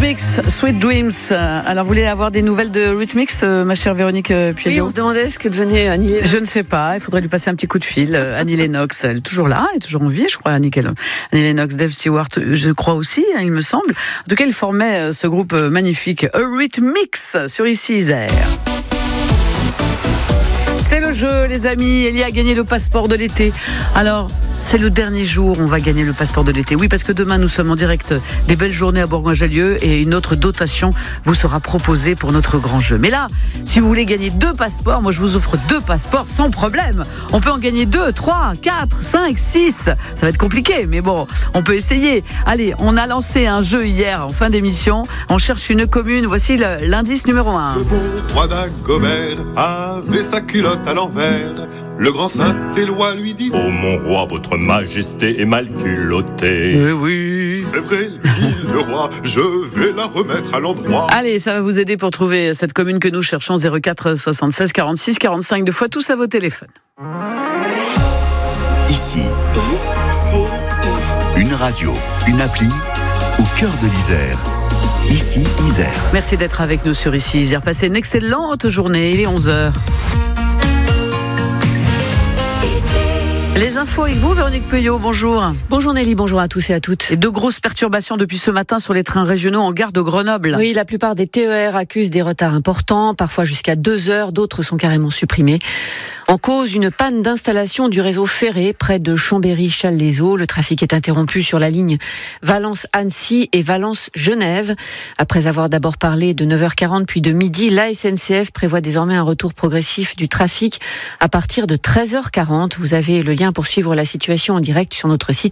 Eurythmics, Sweet Dreams. Alors, vous voulez avoir des nouvelles de Eurythmics, ma chère Véronique Pueyo? Oui, on se demandait ce que devenait Annie. Je ne sais pas, il faudrait lui passer un petit coup de fil. Annie Lennox, elle est toujours là, elle est toujours en vie, je crois, Annie Lennox, Dave Stewart, je crois aussi, il me semble. En tout cas, il formait ce groupe magnifique, Eurythmics, sur Ici Isère. C'est le jeu, les amis. Elie a gagné le passeport de l'été. Alors, c'est le dernier jour où on va gagner le passeport de l'été. Oui, parce que demain, nous sommes en direct des belles journées à Bourgoin-Jallieu et une autre dotation vous sera proposée pour notre grand jeu. Mais là, si vous voulez gagner 2 passeports, moi, je vous offre 2 passeports sans problème. On peut en gagner 2, 3, 4, 5, 6. Ça va être compliqué, mais bon, on peut essayer. Allez, on a lancé un jeu hier en fin d'émission. On cherche une commune. Voici l'indice numéro 1. Le bon roi d'Agobert avait sa culotte à l'envers. Le grand Saint-Éloi lui dit: ô mon roi, votre majesté est mal culottée. Eh oui. C'est vrai, lui dit le roi, je vais la remettre à l'endroit. Allez, ça va vous aider pour trouver cette commune que nous cherchons. 04 76 46 45, 2 fois tous à vos téléphones. Ici, une radio, une appli au cœur de l'Isère. Ici, Isère. Merci d'être avec nous sur Ici Isère. Passez une excellente journée. Il est 11h. Les infos avec vous, Véronique Pueyo, bonjour. Bonjour Nelly, bonjour à tous et à toutes. Et de grosses perturbations depuis ce matin sur les trains régionaux en gare de Grenoble. Oui, la plupart des TER accusent des retards importants, parfois jusqu'à 2 heures, d'autres sont carrément supprimés. En cause, une panne d'installation du réseau ferré près de Chambéry-Challes-les-Eaux. Le trafic est interrompu sur la ligne Valence-Annecy et Valence-Genève. Après avoir d'abord parlé de 9h40 puis de midi, la SNCF prévoit désormais un retour progressif du trafic à partir de 13h40. Vous avez le lien pour suivre la situation en direct sur notre site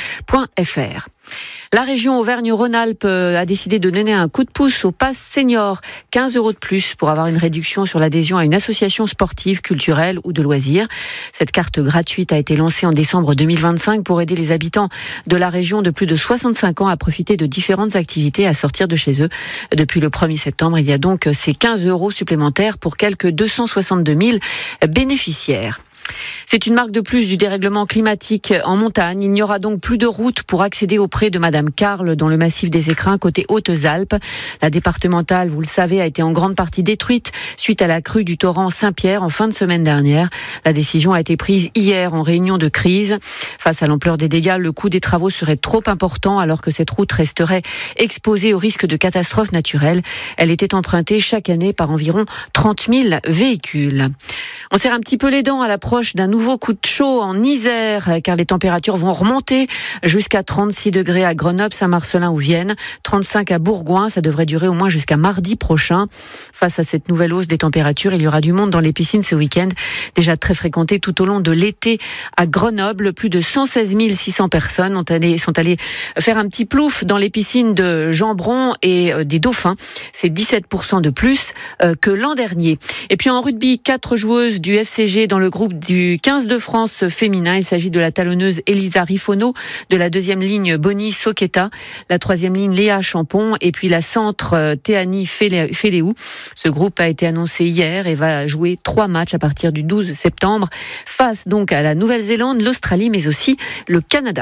ici.fr. La région Auvergne-Rhône-Alpes a décidé de donner un coup de pouce au pass senior. 15 € de plus pour avoir une réduction sur l'adhésion à une association sportive, culturelle ou de loisirs. Cette carte gratuite a été lancée en décembre 2025 pour aider les habitants de la région de plus de 65 ans à profiter de différentes activités à sortir de chez eux. Depuis le 1er septembre, il y a donc ces 15 € supplémentaires pour quelques 262 000 bénéficiaires. C'est une marque de plus du dérèglement climatique en montagne. Il n'y aura donc plus de route pour accéder auprès de Madame Carle dans le massif des Écrins côté Hautes-Alpes. La départementale, vous le savez, a été en grande partie détruite suite à la crue du torrent Saint-Pierre en fin de semaine dernière. La décision a été prise hier en réunion de crise. Face à l'ampleur des dégâts, le coût des travaux serait trop important alors que cette route resterait exposée au risque de catastrophes naturelles. Elle était empruntée chaque année par environ 30 000 véhicules. On serre un petit peu les dents à l'approche d'un nouveau coup de chaud en Isère, car les températures vont remonter jusqu'à 36 degrés à Grenoble, Saint-Marcellin ou Vienne, 35 à Bourgoin. Ça devrait durer au moins jusqu'à mardi prochain. Face à cette nouvelle hausse des températures, il y aura du monde dans les piscines ce week-end, déjà très fréquentées tout au long de l'été à Grenoble. Plus de 116 600 personnes sont allées faire un petit plouf dans les piscines de Jambron et des Dauphins. C'est 17% de plus que l'an dernier. Et puis en rugby, 4 joueuses du FCG dans le groupe du 15 de France féminin. Il s'agit de la talonneuse Elisa Rifono, de la 2e ligne Bonnie Soqueta, la 3e ligne Léa Champon et puis la centre Théani Féléou. Ce groupe a été annoncé hier et va jouer 3 matchs à partir du 12 septembre face donc à la Nouvelle-Zélande, l'Australie mais aussi le Canada.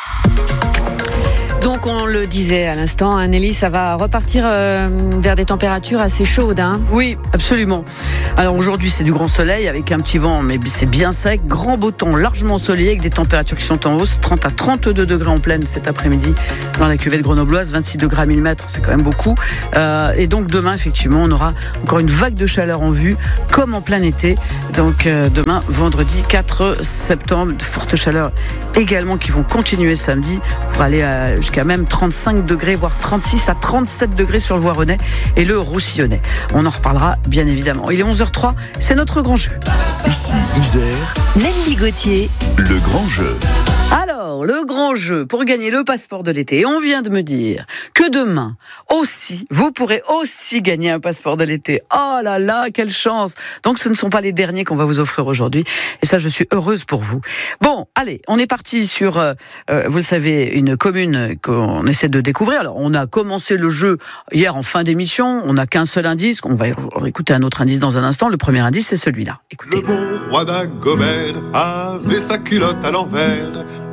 Donc on le disait à l'instant, Nelly, ça va repartir vers des températures assez chaudes. Oui, absolument. Alors aujourd'hui c'est du grand soleil avec un petit vent, mais c'est bien sec. Grand beau temps, largement ensoleillé avec des températures qui sont en hausse. 30 à 32 degrés en pleine cet après-midi dans la cuvette grenobloise, 26 degrés à 1000 mètres, c'est quand même beaucoup. Et donc demain effectivement on aura encore une vague de chaleur en vue, comme en plein été. Donc demain, vendredi 4 septembre, de fortes chaleurs également qui vont continuer samedi pour aller jusqu'à même 35 degrés, voire 36 à 37 degrés sur le Voironnais et le Roussillonnais. On en reparlera bien évidemment. Il est 11h03, c'est notre grand jeu. Ici, Isère. Nelly Gauthier. Le grand jeu. Alors, le grand jeu pour gagner le passeport de l'été. Et on vient de me dire que demain aussi, vous pourrez aussi gagner un passeport de l'été. Oh là là, quelle chance! Donc, ce ne sont pas les derniers qu'on va vous offrir aujourd'hui. Et ça, je suis heureuse pour vous. Bon, allez, on est parti sur, vous le savez, une commune qu'on essaie de découvrir. Alors, on a commencé le jeu hier en fin d'émission. On n'a qu'un seul indice. On va écouter un autre indice dans un instant. Le premier indice, c'est celui-là. Écoutez. Le bon roi d'Agobert avait sa culotte à l'envers.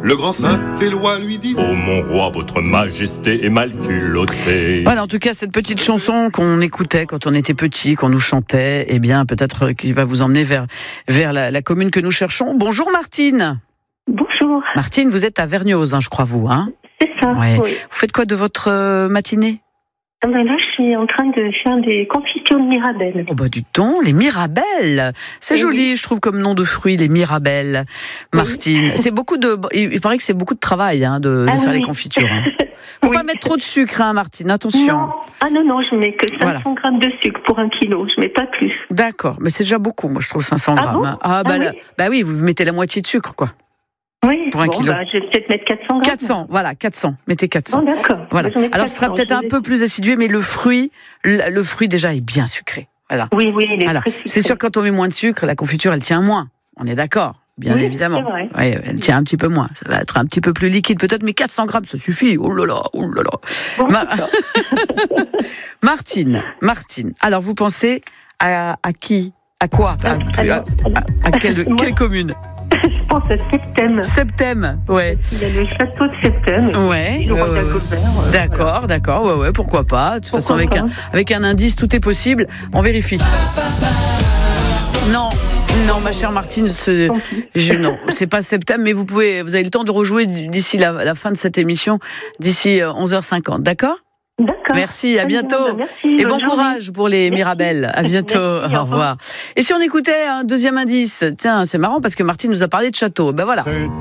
Le grand Saint-Éloi lui dit: Oh mon roi, votre majesté est mal culottée. Voilà, en tout cas, cette petite chanson qu'on écoutait quand on était petit, qu'on nous chantait, eh bien, peut-être qu'il va vous emmener vers la commune que nous cherchons. Bonjour Martine. Bonjour. Martine, vous êtes à Vergniauz, je crois, vous, hein? C'est ça, Ouais. oui. Vous faites quoi de votre matinée? Là, je suis en train de faire des confitures de mirabelle. Oh bah du thon, les mirabelles. C'est joli, je trouve, comme nom de fruit, les mirabelles. Martine, c'est beaucoup de. Il paraît que c'est beaucoup de travail de faire les confitures. Hein. Faut pas mettre trop de sucre, hein, Martine. Attention. Non. Ah non, je mets que 500 grammes de sucre pour 1 kilo. Je mets pas plus. D'accord, mais c'est déjà beaucoup, moi je trouve 500 grammes. Bon Hein. Oui, vous mettez la moitié de sucre, quoi. Oui. Pour 1 kilo. Je vais peut-être mettre 400 grammes. 400, voilà, 400. Mettez 400. Bon, d'accord. Voilà. Alors ce sera peut-être un peu plus assidué, mais le fruit déjà est bien sucré. Voilà. Oui, il est Alors, très sucré. c'est sûr, quand on met moins de sucre, la confiture, elle tient moins. On est d'accord, bien évidemment. C'est vrai. Ouais, elle tient un petit peu moins. Ça va être un petit peu plus liquide peut-être, mais 400 grammes, ça suffit. Oh là là, oh là là. Bon, Martine. Alors, vous pensez à qui? À quoi? À quelle commune? Je pense à Septem. Septem, ouais. Il y a le château de Septem. Ouais. Le roi d'Agobert. D'accord, ouais, pourquoi pas. De toute façon, avec un indice, tout est possible. On vérifie. Non, ma chère Martine, non, c'est pas Septem, mais vous avez le temps de rejouer d'ici la fin de cette émission, d'ici 11h50, d'accord? D'accord. Merci, à bientôt. Merci, et bon courage pour les mirabelles. À bientôt. Merci, au revoir. Et si on écoutait un deuxième indice? Tiens, c'est marrant parce que Martine nous a parlé de château. Ben voilà.